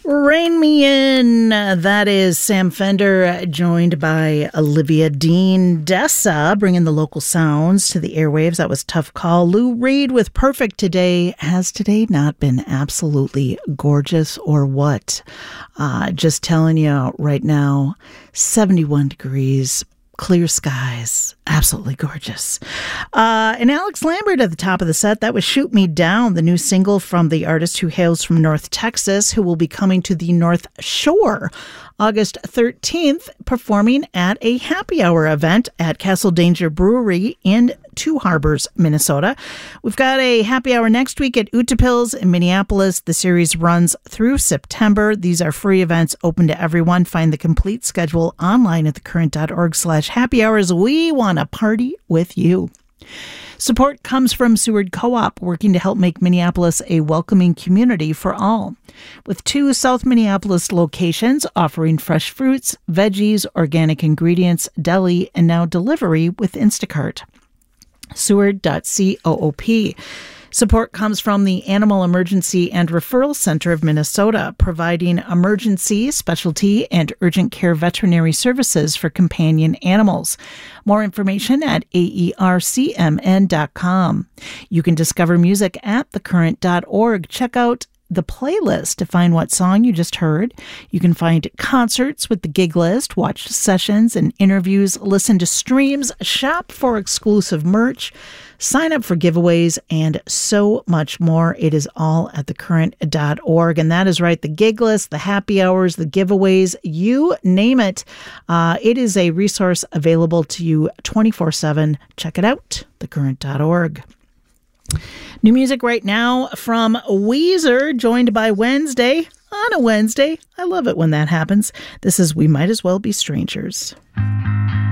Rain Me In. That is Sam Fender, joined by Olivia Dean Dessa, bringing the local sounds to the airwaves. That was Tough Call. Lou Reed with Perfect Today. Has today not been absolutely gorgeous or what? Just telling you right now, 71 degrees. Clear skies, absolutely gorgeous. And Alex Lambert at the top of the set, that was Shoot Me Down, the new single from the artist who hails from North Texas, who will be coming to the North Shore August 13th, performing at a happy hour event at Castle Danger Brewery in Two Harbors, Minnesota. We've got a happy hour next week at Utapils in Minneapolis. The series runs through September. These are free events open to everyone. Find the complete schedule online at thecurrent.org/happy hours. We want to party with you. Support comes from Seward Co-op, working to help make Minneapolis a welcoming community for all. With 2 South Minneapolis locations offering fresh fruits, veggies, organic ingredients, deli, and now delivery with Instacart. Seward.coop. Support comes from the Animal Emergency and Referral Center of Minnesota, providing emergency, specialty, and urgent care veterinary services for companion animals. More information at aercmn.com. You can discover music at thecurrent.org. Check out the playlist to find what song you just heard. You can find concerts with the gig list, watch sessions and interviews, listen to streams, shop for exclusive merch, sign up for giveaways, and so much more. It is all at thecurrent.org. And that is right, the gig list, the happy hours, the giveaways, you name it. It is a resource available to you 24/7. Check it out, thecurrent.org. New music right now from Weezer, joined by Wednesday on a Wednesday. I love it when that happens. This is We Might As Well Be Strangers.